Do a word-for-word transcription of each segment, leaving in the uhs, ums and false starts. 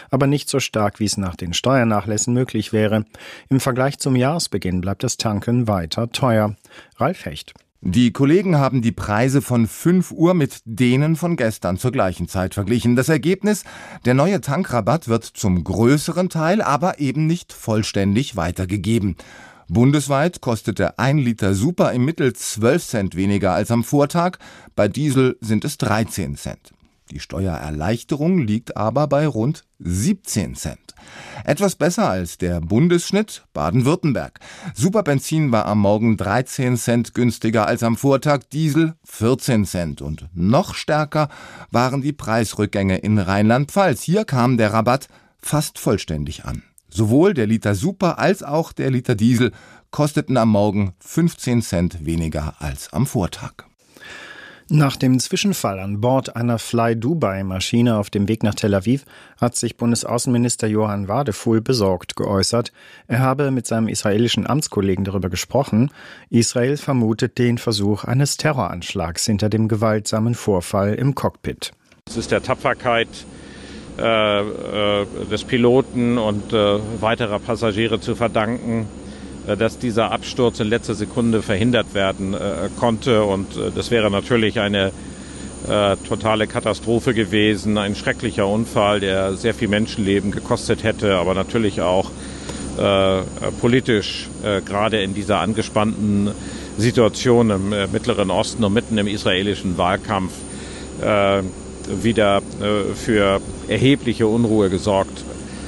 aber nicht so stark, wie es nach den Steuernachlässen möglich wäre. Im Vergleich zum Jahresbeginn bleibt das Tanken weiter teuer. Ralf Hecht. Die Kollegen haben die Preise von fünf Uhr mit denen von gestern zur gleichen Zeit verglichen. Das Ergebnis: Der neue Tankrabatt wird zum größeren Teil aber eben nicht vollständig weitergegeben. Bundesweit kostete ein Liter Super im Mittel zwölf Cent weniger als am Vortag. Bei Diesel sind es dreizehn Cent. Die Steuererleichterung liegt aber bei rund siebzehn Cent. Etwas besser als der Bundesschnitt Baden-Württemberg. Superbenzin war am Morgen dreizehn Cent günstiger als am Vortag, Diesel vierzehn Cent. Und noch stärker waren die Preisrückgänge in Rheinland-Pfalz. Hier kam der Rabatt fast vollständig an. Sowohl der Liter Super als auch der Liter Diesel kosteten am Morgen fünfzehn Cent weniger als am Vortag. Nach dem Zwischenfall an Bord einer Fly-Dubai-Maschine auf dem Weg nach Tel Aviv hat sich Bundesaußenminister Johann Wadefuhl besorgt geäußert. Er habe mit seinem israelischen Amtskollegen darüber gesprochen. Israel vermutet den Versuch eines Terroranschlags hinter dem gewaltsamen Vorfall im Cockpit. Es ist der Tapferkeit äh, äh, des Piloten und äh, weiterer Passagiere zu verdanken, dass dieser Absturz in letzter Sekunde verhindert werden äh, konnte. Und äh, das wäre natürlich eine äh, totale Katastrophe gewesen, ein schrecklicher Unfall, der sehr viel Menschenleben gekostet hätte, aber natürlich auch äh, politisch, äh, gerade in dieser angespannten Situation im äh, Mittleren Osten und mitten im israelischen Wahlkampf, äh, wieder äh, für erhebliche Unruhe gesorgt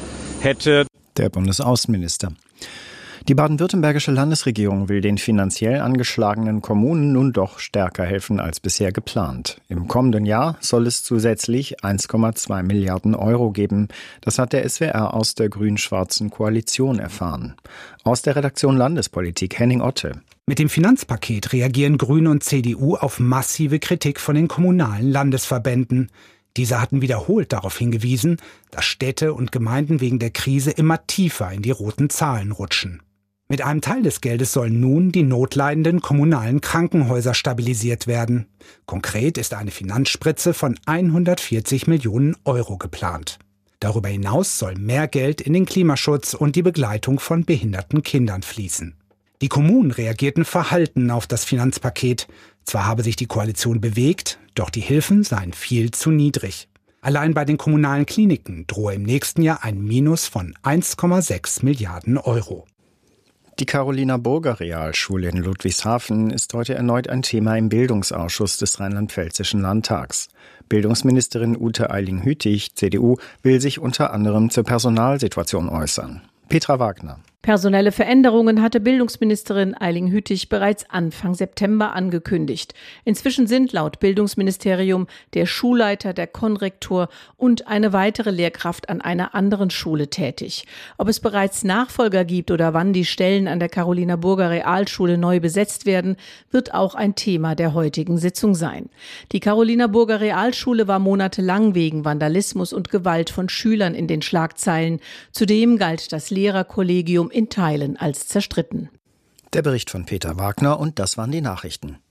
hätte. Der Bundesaußenminister. Die baden-württembergische Landesregierung will den finanziell angeschlagenen Kommunen nun doch stärker helfen als bisher geplant. Im kommenden Jahr soll es zusätzlich eins Komma zwei Milliarden Euro geben. Das hat der S W R aus der grün-schwarzen Koalition erfahren. Aus der Redaktion Landespolitik Henning Otte. Mit dem Finanzpaket reagieren Grüne und C D U auf massive Kritik von den kommunalen Landesverbänden. Diese hatten wiederholt darauf hingewiesen, dass Städte und Gemeinden wegen der Krise immer tiefer in die roten Zahlen rutschen. Mit einem Teil des Geldes sollen nun die notleidenden kommunalen Krankenhäuser stabilisiert werden. Konkret ist eine Finanzspritze von hundertvierzig Millionen Euro geplant. Darüber hinaus soll mehr Geld in den Klimaschutz und die Begleitung von behinderten Kindern fließen. Die Kommunen reagierten verhalten auf das Finanzpaket. Zwar habe sich die Koalition bewegt, doch die Hilfen seien viel zu niedrig. Allein bei den kommunalen Kliniken drohe im nächsten Jahr ein Minus von eins Komma sechs Milliarden Euro. Die Carolina-Burger-Realschule in Ludwigshafen ist heute erneut ein Thema im Bildungsausschuss des Rheinland-Pfälzischen Landtags. Bildungsministerin Ute Eiling-Hütig, C D U, will sich unter anderem zur Personalsituation äußern. Petra Wagner. Personelle Veränderungen hatte Bildungsministerin Eiling-Hütig bereits Anfang September angekündigt. Inzwischen sind laut Bildungsministerium der Schulleiter, der Konrektor und eine weitere Lehrkraft an einer anderen Schule tätig. Ob es bereits Nachfolger gibt oder wann die Stellen an der Carolina-Burger Realschule neu besetzt werden, wird auch ein Thema der heutigen Sitzung sein. Die Carolina-Burger Realschule war monatelang wegen Vandalismus und Gewalt von Schülern in den Schlagzeilen. Zudem galt das Lehrerkollegium in Teilen als zerstritten. Der Bericht von Peter Wagner, und das waren die Nachrichten.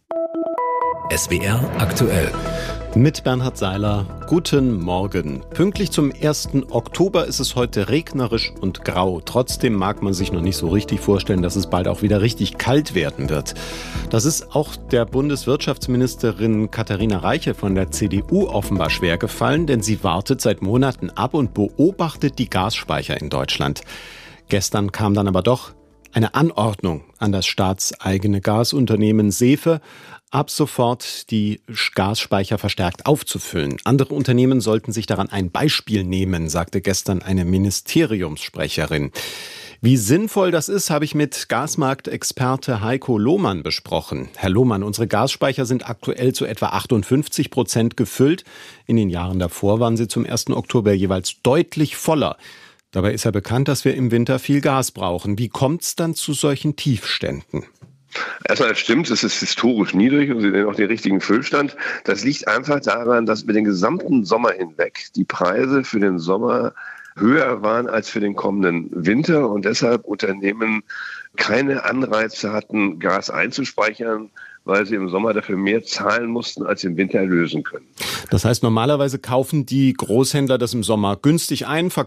S W R aktuell. Mit Bernhard Seiler. Guten Morgen. Pünktlich zum ersten Oktober ist es heute regnerisch und grau. Trotzdem mag man sich noch nicht so richtig vorstellen, dass es bald auch wieder richtig kalt werden wird. Das ist auch der Bundeswirtschaftsministerin Katharina Reiche von der C D U offenbar schwer gefallen, denn sie wartet seit Monaten ab und beobachtet die Gasspeicher in Deutschland. Gestern kam dann aber doch eine Anordnung an das staatseigene Gasunternehmen Sefe, ab sofort die Gasspeicher verstärkt aufzufüllen. Andere Unternehmen sollten sich daran ein Beispiel nehmen, sagte gestern eine Ministeriumssprecherin. Wie sinnvoll das ist, habe ich mit Gasmarktexperte Heiko Lohmann besprochen. Herr Lohmann, unsere Gasspeicher sind aktuell zu etwa achtundfünfzig Prozent gefüllt. In den Jahren davor waren sie zum ersten Oktober jeweils deutlich voller. Dabei ist ja bekannt, dass wir im Winter viel Gas brauchen. Wie kommt es dann zu solchen Tiefständen? Erstmal stimmt, es ist historisch niedrig und Sie sehen auch den richtigen Füllstand. Das liegt einfach daran, dass über den gesamten Sommer hinweg die Preise für den Sommer höher waren als für den kommenden Winter und deshalb Unternehmen keine Anreize hatten, Gas einzuspeichern, weil sie im Sommer dafür mehr zahlen mussten, als im Winter erlösen können. Das heißt, normalerweise kaufen die Großhändler das im Sommer günstig ein, verkaufen